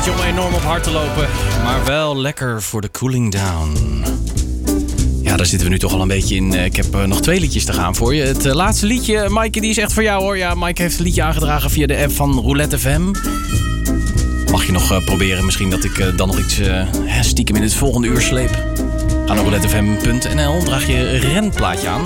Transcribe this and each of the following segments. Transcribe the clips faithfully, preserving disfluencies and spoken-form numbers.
liedje om enorm op hard te lopen. Maar wel lekker voor de cooling down. Ja, daar zitten we nu toch al een beetje in. Ik heb uh, nog twee liedjes te gaan voor je. Het uh, laatste liedje, Maaike, die is echt voor jou hoor. Ja, Maaike heeft een liedje aangedragen via de app van Roulette F M. Mag je nog uh, proberen? Misschien dat ik uh, dan nog iets uh, stiekem in het volgende uur sleep. Ga naar roulette f m punt n l, draag je renplaatje aan.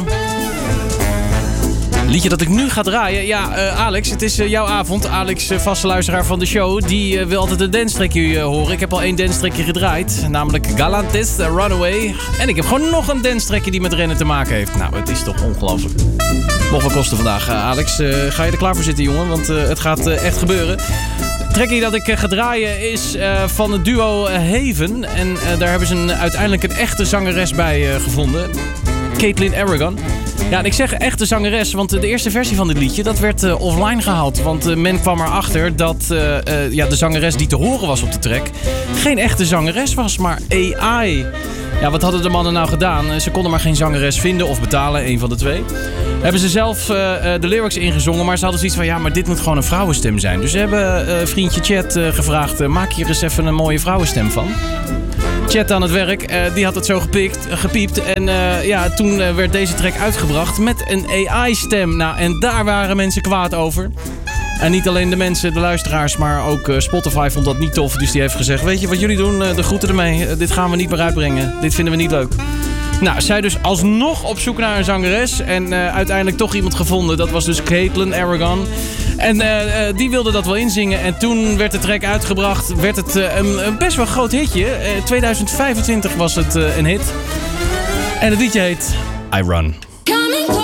Liedje dat ik nu ga draaien. Ja, uh, Alex, het is uh, jouw avond. Alex, uh, vaste luisteraar van de show, die uh, wil altijd een dance-trackje uh, horen. Ik heb al één dance-trackje gedraaid, namelijk Galantis, uh, Runaway. En ik heb gewoon nog een dance-trackje die met rennen te maken heeft. Nou, het is toch ongelooflijk. Mocht wel kosten vandaag, uh, Alex. Uh, ga je er klaar voor zitten, jongen? Want uh, het gaat uh, echt gebeuren. Het trackje dat ik uh, ga draaien is uh, van het duo uh, Haven. En uh, daar hebben ze een, uiteindelijk een echte zangeres bij uh, gevonden. Caitlin Aragon. Ja, en ik zeg echte zangeres, want de eerste versie van dit liedje, dat werd uh, offline gehaald. Want uh, men kwam erachter dat uh, uh, ja, de zangeres die te horen was op de track geen echte zangeres was, maar A I. Ja, wat hadden de mannen nou gedaan? Ze konden maar geen zangeres vinden of betalen, een van de twee. Hebben ze zelf uh, de lyrics ingezongen, maar ze hadden zoiets van, ja, maar dit moet gewoon een vrouwenstem zijn. Dus ze hebben uh, vriendje Chat uh, gevraagd, uh, maak hier eens even een mooie vrouwenstem van. Chat aan het werk, uh, die had het zo gepikt, uh, gepiept. En uh, ja, toen uh, werd deze track uitgebracht met een A I-stem. Nou, en daar waren mensen kwaad over. En niet alleen de mensen, de luisteraars, maar ook uh, Spotify vond dat niet tof. Dus die heeft gezegd, weet je wat jullie doen? Uh, de groeten ermee. Uh, dit gaan we niet meer uitbrengen. Dit vinden we niet leuk. Nou, zij dus alsnog op zoek naar een zangeres. En uh, uiteindelijk toch iemand gevonden. Dat was dus Caitlin Aragon. En uh, uh, die wilde dat wel inzingen. En toen werd de track uitgebracht. Werd het uh, een, een best wel groot hitje. Uh, tweeduizend vijfentwintig was het uh, een hit. En het liedje heet I Run.